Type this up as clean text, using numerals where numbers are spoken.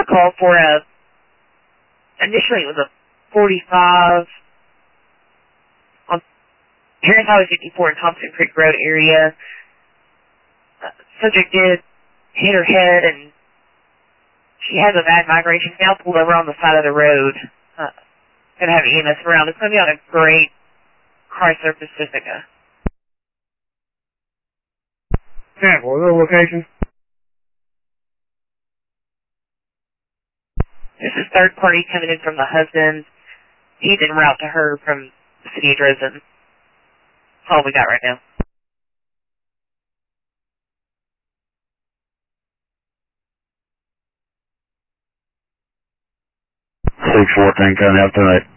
a call for initially it was a 45 on Harris Highway 54 in Thompson Creek Road area. Subject did hit her head and she has a bad migraine. She's now pulled over on the side of the road. Going to have EMS around. It's going to be on a great Chrysler Pacifica. Yeah, well, the location? This is third party coming in from the husband. He's en route to her from the city of Dresden. That's all we got right now. 614 coming out tonight.